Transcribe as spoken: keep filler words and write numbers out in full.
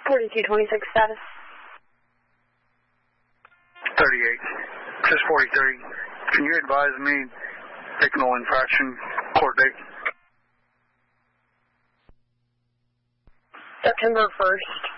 forty-two twenty-six status. thirty-eight. Just forty-three. Can you advise me signal infraction court date? September first.